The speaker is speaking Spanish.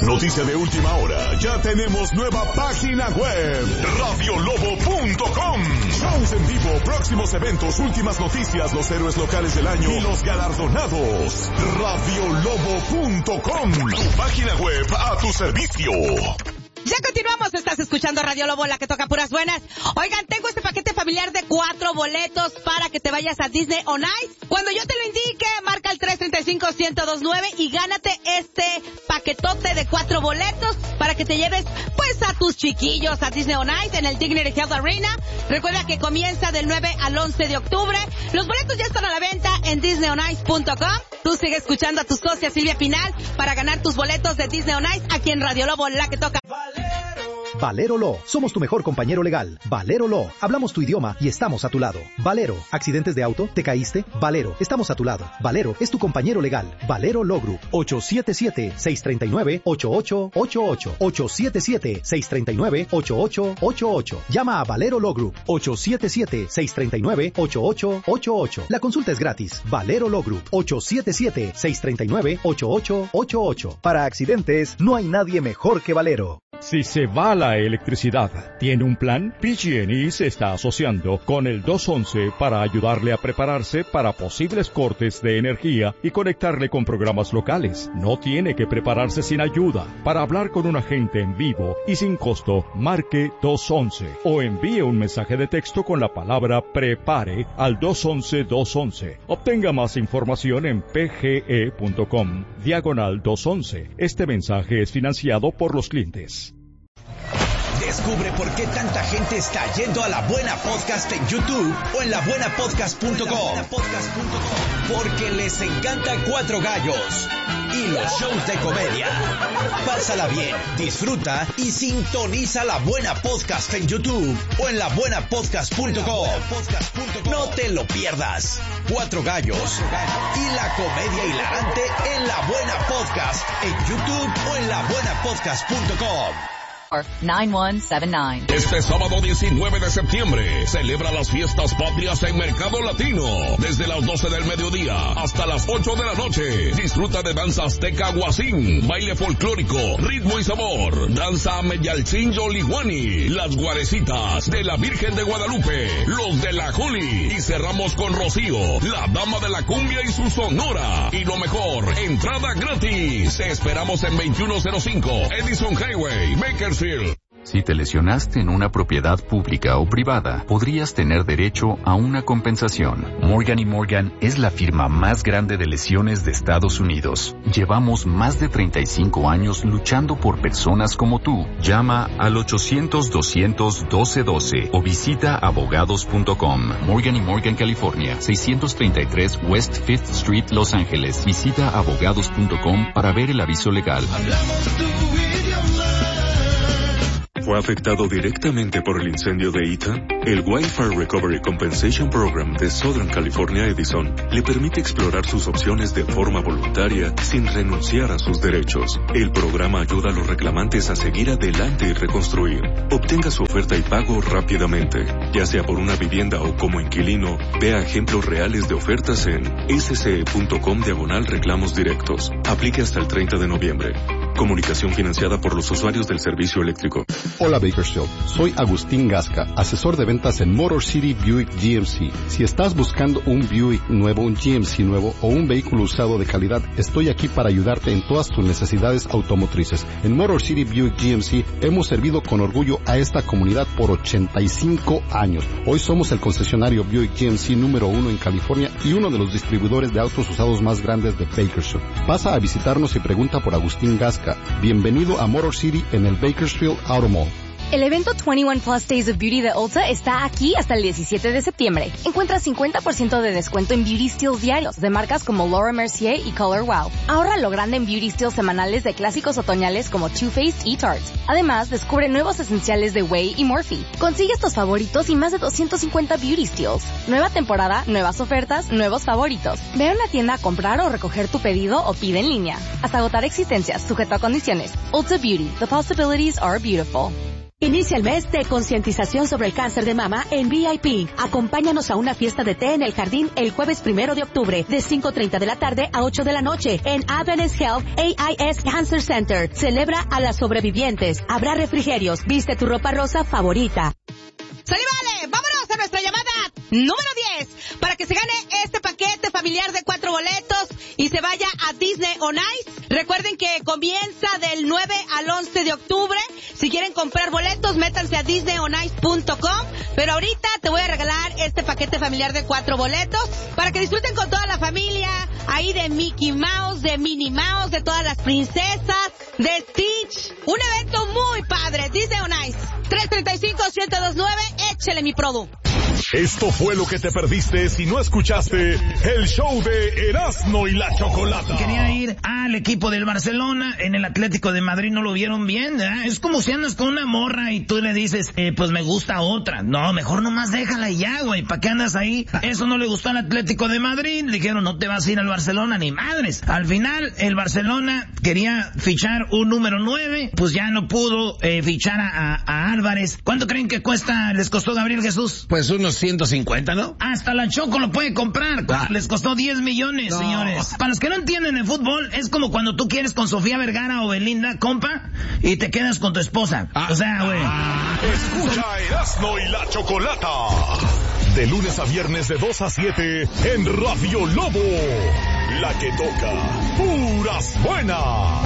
Noticia de última hora. Ya tenemos nueva página web. Radiolobo.com. Shows en vivo, próximos eventos, últimas noticias, los héroes locales del año y los galardonados. Radiolobo.com. Tu página web a tu servicio. Ya continuamos, estás escuchando Radio Lobo, la que toca puras buenas. Oigan, tengo este paquete familiar de 4 boletos para que te vayas a Disney on Ice. Cuando yo te lo indique, marca el 335-1029 y gánate este paquetote de 4 boletos para que te lleves, pues, a tus chiquillos a Disney on Ice en el Dignity Health Arena. Recuerda que comienza del 9 al 11 de octubre. Los boletos ya están a la venta en disneyonice.com. Tú sigue escuchando a tu socia Silvia Pinal para ganar tus boletos de Disney on Ice aquí en Radio Lobo, la que toca. Valero Law. Somos tu mejor compañero legal. Valero Law. Hablamos tu idioma y estamos a tu lado. Valero. ¿Accidentes de auto? ¿Te caíste? Valero. Estamos a tu lado. Valero es tu compañero legal. Valero Law Group. 877-639-8888. 877-639-8888. Llama a Valero Law Group. 877-639-8888. La consulta es gratis. Valero Law Group. 877-639-8888. Para accidentes, no hay nadie mejor que Valero. Si se va la electricidad, ¿tiene un plan? PG&E se está asociando con el 211 para ayudarle a prepararse para posibles cortes de energía y conectarle con programas locales. No tiene que prepararse sin ayuda. Para hablar con un agente en vivo y sin costo, marque 211 o envíe un mensaje de texto con la palabra PREPARE al 211-211. Obtenga más información en pge.com/211. Este mensaje es financiado por los clientes. Descubre por qué tanta gente está yendo a La Buena Podcast en YouTube o en labuenapodcast.com. Porque les encanta Cuatro Gallos y los shows de comedia. Pásala bien, disfruta y sintoniza La Buena Podcast en YouTube o en labuenapodcast.com. No te lo pierdas. Cuatro Gallos y la comedia hilarante en La Buena Podcast en YouTube o en labuenapodcast.com. 9179. Este sábado 19 de septiembre celebra las fiestas patrias en Mercado Latino. Desde las 12 del mediodía hasta las 8 de la noche. Disfruta de danza azteca guasín, baile folclórico, ritmo y sabor, danza meyalcín yolihuani, las guarecitas de la Virgen de Guadalupe, los de la Juli y cerramos con Rocío, la dama de la cumbia y su sonora. Y lo mejor, entrada gratis. Te esperamos en 2105 Edison Highway, Bakersfield. Si te lesionaste en una propiedad pública o privada, podrías tener derecho a una compensación. Morgan & Morgan es la firma más grande de lesiones de Estados Unidos. Llevamos más de 35 años luchando por personas como tú. Llama al 800-200-1212 o visita abogados.com. Morgan & Morgan, California, 633 West 5th Street, Los Ángeles. Visita abogados.com para ver el aviso legal. ¿Fue afectado directamente por el incendio de Ita? El Wildfire Recovery Compensation Program de Southern California Edison le permite explorar sus opciones de forma voluntaria sin renunciar a sus derechos. El programa ayuda a los reclamantes a seguir adelante y reconstruir. Obtenga su oferta y pago rápidamente. Ya sea por una vivienda o como inquilino, vea ejemplos reales de ofertas en sce.com/reclamos directos. Aplique hasta el 30 de noviembre. Comunicación financiada por los usuarios del servicio eléctrico. Hola Bakersfield, soy Agustín Gasca, asesor de ventas en Motor City Buick GMC. Si estás buscando un Buick nuevo, un GMC nuevo o un vehículo usado de calidad, estoy aquí para ayudarte en todas tus necesidades automotrices. En Motor City Buick GMC hemos servido con orgullo a esta comunidad por 85 años. Hoy somos el concesionario Buick GMC número 1 en California y uno de los distribuidores de autos usados más grandes de Bakersfield. Pasa a visitarnos y pregunta por Agustín Gasca. Bienvenido a Motor City en el Bakersfield Auto Mall. El evento 21 Plus Days of Beauty de Ulta está aquí hasta el 17 de septiembre. Encuentra 50% de descuento en Beauty Steals diarios de marcas como Laura Mercier y Color Wow. Ahorra lo grande en Beauty Steals semanales de clásicos otoñales como Too Faced y Tarte. Además, descubre nuevos esenciales de Way y Morphe. Consigue estos favoritos y más de 250 Beauty Steals. Nueva temporada, nuevas ofertas, nuevos favoritos. Ve a una tienda a comprar o recoger tu pedido o pide en línea. Hasta agotar existencias, sujeto a condiciones. Ulta Beauty. The possibilities are beautiful. Inicia el mes de concientización sobre el cáncer de mama en VIP. Acompáñanos a una fiesta de té en el jardín el jueves 1 de octubre, de 5:30 de la tarde a 8 de la noche, en Adventist Health AIS Cancer Center. Celebra a las sobrevivientes. Habrá refrigerios. Viste tu ropa rosa favorita. ¡Sale, vale! ¡Vámonos a nuestra llamada número 10! Para que se gane este paquete familiar de 4 boletos y se vaya a Disney on Ice. Recuerden que comienza del 9 al 11 de octubre. Si quieren comprar boletos, métanse a disneyonice.com. Pero ahorita te voy a regalar este paquete familiar de 4 boletos para que disfruten con toda la familia. Ahí de Mickey Mouse, de Minnie Mouse, de todas las princesas, de Stitch. Un evento muy padre. Disney on Ice. 335-729. Échele mi produ. Esto fue lo que te perdiste si no escuchaste el show de Erasmo y la Chocolata. Quería ir al equipo del Barcelona, en el Atlético de Madrid no lo vieron bien, ¿verdad? Es como si andas con una morra y tú le dices, pues me gusta otra. No, mejor nomás déjala y ya, güey, ¿para qué andas ahí? Eso no le gustó al Atlético de Madrid, le dijeron, no te vas a ir al Barcelona ni madres. Al final, el Barcelona quería fichar un número 9, pues ya no pudo fichar a Álvarez. ¿Cuánto creen que les costó Gabriel Jesús? Pues unos 150, ¿no? Hasta la Choco lo puede comprar. Les costó 10 millones, no. Señores. Para los que no entienden el fútbol, es como cuando tú quieres con Sofía Vergara o Belinda, compa, y te quedas con tu esposa. O sea, güey. Escucha Erasmo y la Chocolata. De lunes a viernes de 2 a 7 en Radio Lobo. La que toca puras buenas.